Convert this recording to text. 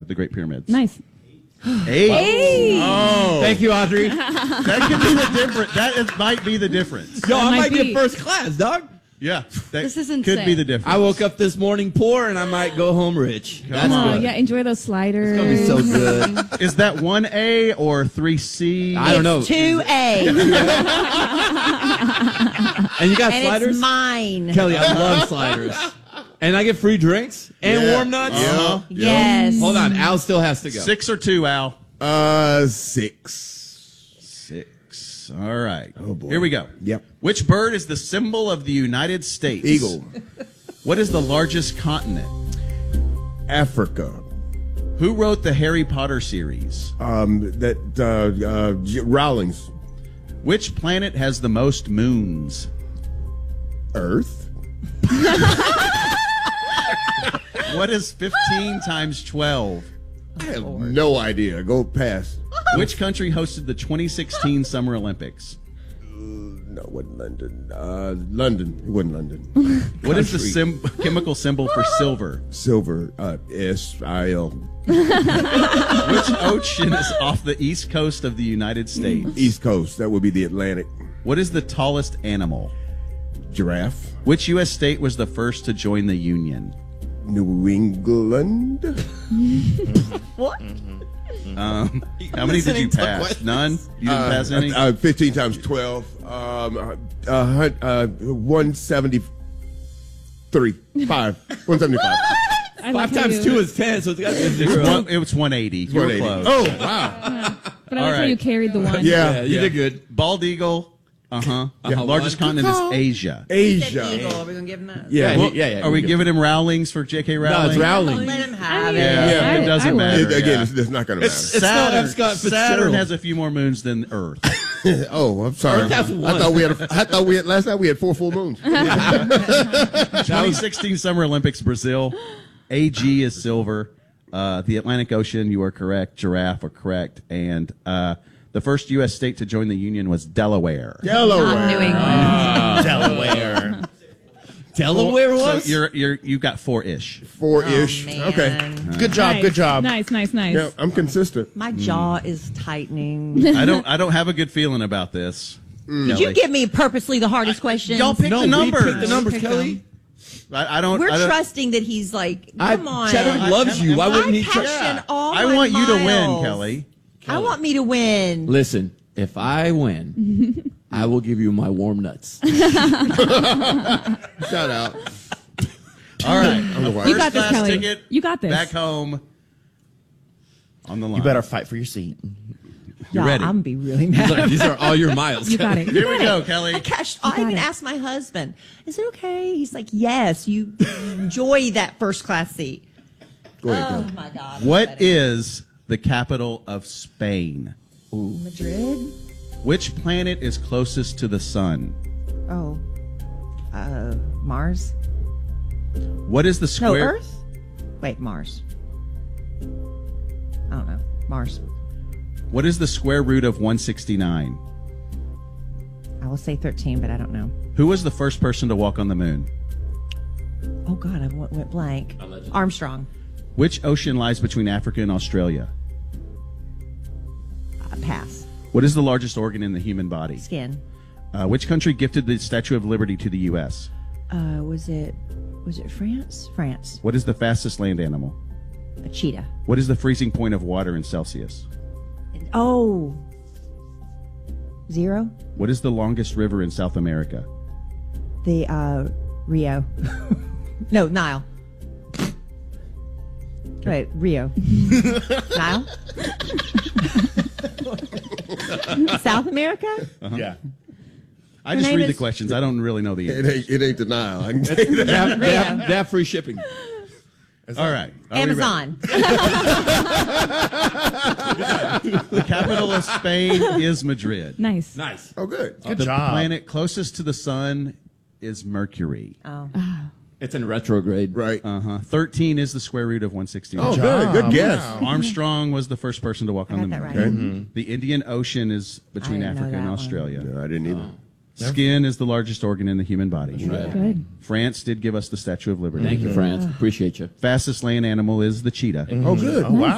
the Great Pyramids? Nice. 8. Oh. Thank you, Audrey. That could be the difference. Might be the difference. Yo, I might might be be. in first class, dog. Yeah, that This is could insane. be the difference. I woke up this morning poor, and I might go home rich. That's Oh, good. yeah, enjoy those sliders. It's gonna be so good. Is that 1A or 3C? I don't know. 2A. And you got And sliders? it's mine. Kelly, I love sliders. And I get free drinks and Yeah. warm nuts. Yeah. Yes. Hold on, Al still has to go. 6 or 2, Al? 6. 6. All right. Oh, boy. Here we go. Yep. Which bird is the symbol of the United States? Eagle. What is the largest continent? Africa. Who wrote the Harry Potter series? Rawlings. Which planet has the most moons? Earth. What is 15 times 12? I have no idea. Go past. Which country hosted the 2016 Summer Olympics? No, it wasn't London. London. It wasn't London. What is the Country. chemical symbol for silver? Silver. S-I-L. Which ocean is off the east coast of the United States? East Coast. That would be the Atlantic. What is the tallest animal? Giraffe. Which U.S. state was the first to join the Union? New England. What? How many did you pass? None? You didn't pass any? 15 times 12. 173. 175. I like 5 how times you- 2 is 10, so it's got to be a zero. It was 180. You were 180. close. Oh, wow. But I like All how right. you carried the one. Yeah, you did good. Bald eagle. Largest one. continent is Asia. Asia. Eagle. Are we going to give him that? Yeah, Well, yeah. Are we giving him Rowlings for J.K. Rowling? No, it's Oh, Rowling. let him have Yeah, it. it doesn't I would. matter. Again, yeah. it's not going to matter. It's not Saturn, F. Scott Saturn Fitzgerald. has a few more moons than Earth. Oh, I'm sorry. Earth has I one. thought we had last night we had 4 full moons. 2016 Summer Olympics, Brazil. AG is silver. The Atlantic Ocean, you are correct. Giraffe are correct. And the first U.S. state to join the Union was Delaware. Delaware. New England. Delaware. Delaware was? So you got 4-ish. 4-ish. Man. Okay. Good job. Nice. Good job. Nice. Yeah, I'm consistent. My jaw is tightening. I don't have a good feeling about this. Did you give me purposely the hardest question? Y'all pick the numbers. We picked the numbers, Pick Kelly. I don't. We're I don't, trusting that he's like, come on. Cheddar loves you. Why wouldn't he I trust? passion all I my want you to win, miles. Kelly. I want me to win. Listen, if I win, I will give you my warm nuts. Shout out. All right. You got this, First class Kelly. ticket You got this. back home on the line. You better fight for your seat. You ready? I'm gonna be really mad. These are all your miles. You got it. Here we go, Kelly. I even asked my husband, is it okay? He's like, yes, you enjoy that first class seat. Go ahead, Oh Kelly. my God. What is the capital of Spain? Madrid? Which planet is closest to the sun? Oh. Mars? What is the No, square? Earth? Wait, Mars. I don't know. Mars. What is the square root of 169? I will say 13, but I don't know. Who was the first person to walk on the moon? Oh God, I went blank. Armstrong. Which ocean lies between Africa and Australia? Pass. What is the largest organ in the human body? Skin. Which country gifted the Statue of Liberty to the U.S.? Was it France? France. What is the fastest land animal? A cheetah. What is the freezing point of water in Celsius? Oh. 0? What is the longest river in South America? The Rio. No, Nile. Wait, Rio. Nile? South America? Yeah. I just name read the is- questions. I don't really know the answer. It ain't denial. I can tell you that. They have free shipping. All right. Are we Amazon. ready? The capital of Spain is Madrid. Nice. Nice. Oh, good. Good The job. planet closest to the sun is Mercury. Oh. It's in retrograde. Right. 13 is the square root of 169. Oh, good. Good guess. Armstrong was the first person to walk on the got moon. that right. Okay. The Indian Ocean is between I didn't know Africa and that one. Australia. No, I didn't either. Skin is the largest organ in the human body. Good. France did give us the Statue of Liberty. Thank you, France. Appreciate you. Fastest land animal is the cheetah. Oh, good. Oh, wow.